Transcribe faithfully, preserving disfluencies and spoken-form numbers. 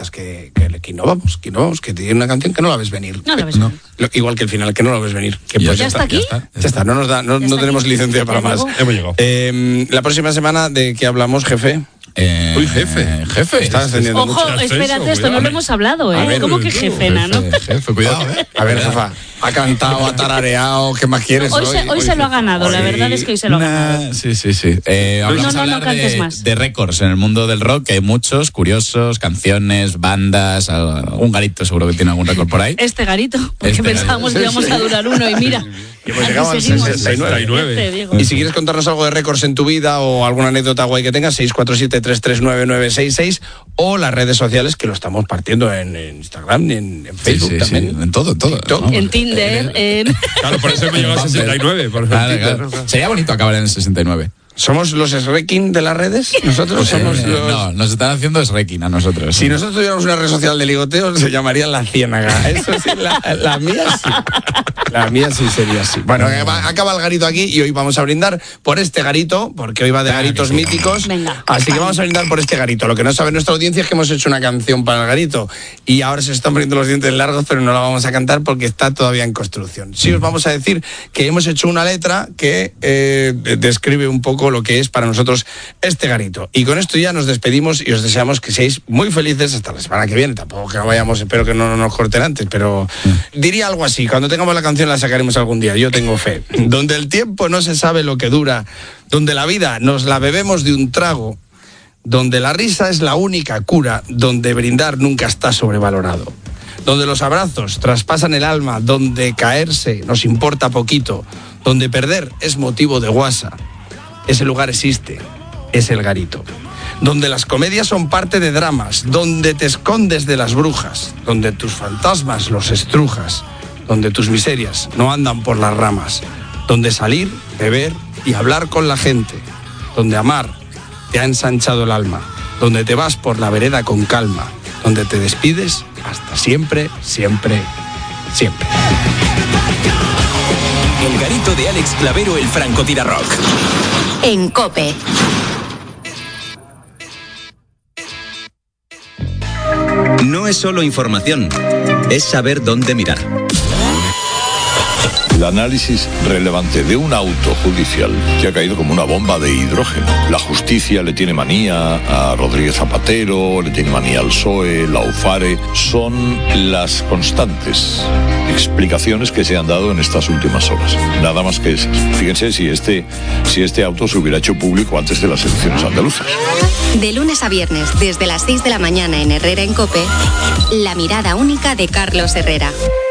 las que, que, que innovamos, que innovamos, que tiene una canción que no la ves venir. No la ves no. venir. Igual que el final, que no la ves venir. Que ¿Ya, pues, ya está aquí? Ya está, ya está. no nos da, no, no tenemos aquí? licencia para más. Hemos llegado. Eh, la próxima semana, ¿de qué hablamos, jefe? Eh, Uy, jefe. Jefe. Está encendiendo Ojo, mucho. espérate, esto no lo hemos hablado, ¿eh? A ver, ¿Cómo que jefe, nano? Jefe, jefe, cuidado, ¿eh? A ver, jefa, ha cantado, ha tarareado, ¿qué más quieres Hoy, hoy? se, hoy se lo ha ganado, la verdad es que hoy se lo ha ganado. Nah, sí, sí, sí. Eh, No, vamos no, a no hablar cantes de, más. de récords en el mundo del rock, que hay muchos, curiosos, canciones, bandas, un garito seguro que tiene algún récord por ahí. Este garito, porque Este pensábamos garito. que íbamos a durar uno y mira. Y hemos aquí llegado al seguimos. sesenta y nueve. Este, Diego. Y si quieres contarnos algo de récords en tu vida o alguna anécdota guay que tengas, seis cuatro siete, tres tres nueve, nueve seis seis o las redes sociales que lo estamos partiendo en, en Instagram, en, en Facebook Sí, sí, también. sí, en todo, en todo. TikTok. Vamos. En Tinder, en... Claro, por eso me llegó a sesenta y nueve. Por Claro, ejemplo. claro. Sería bonito acabar en el sesenta y nueve. ¿Somos los Srekin de las redes? ¿Nosotros somos Eh, los...? No, nos están haciendo Srekin a nosotros. Si nosotros tuviéramos una red social de ligoteo, se llamaría La Ciénaga. Eso sí, la, la mía sí. La mía sí sería así. Bueno, eh, va- acaba el garito aquí y hoy vamos a brindar por este garito, porque hoy va de garitos míticos. Venga. Así que vamos a brindar por este garito. Lo que no sabe nuestra audiencia es que hemos hecho una canción para el garito y ahora se están poniendo los dientes largos, pero no la vamos a cantar porque está todavía en construcción. Sí os vamos a decir que hemos hecho una letra que eh, describe un poco lo que es para nosotros este garito. Y con esto ya nos despedimos y os deseamos que seáis muy felices hasta la semana que viene. Tampoco que no vayamos, espero que no nos corten antes, pero diría algo así. Cuando tengamos la canción la sacaremos algún día. Yo tengo fe. Donde el tiempo no se sabe lo que dura, donde la vida nos la bebemos de un trago, donde la risa es la única cura, donde brindar nunca está sobrevalorado, donde los abrazos traspasan el alma, donde caerse nos importa poquito, donde perder es motivo de guasa. Ese lugar existe, es el garito. Donde las comedias son parte de dramas, donde te escondes de las brujas, donde tus fantasmas los estrujas, donde tus miserias no andan por las ramas, donde salir, beber y hablar con la gente, donde amar te ha ensanchado el alma, donde te vas por la vereda con calma, donde te despides hasta siempre, siempre, siempre. El garito de Alex Clavero, el francotirador. En COPE. No es solo información, es saber dónde mirar. El análisis relevante de un auto judicial que ha caído como una bomba de hidrógeno. La justicia le tiene manía a Rodríguez Zapatero, le tiene manía al P S O E, la UFARE. Son las constantes explicaciones que se han dado en estas últimas horas. Nada más que esas. Fíjense si este, si este auto se hubiera hecho público antes de las elecciones andaluzas. De lunes a viernes, desde las seis de la mañana en Herrera en COPE, la mirada única de Carlos Herrera.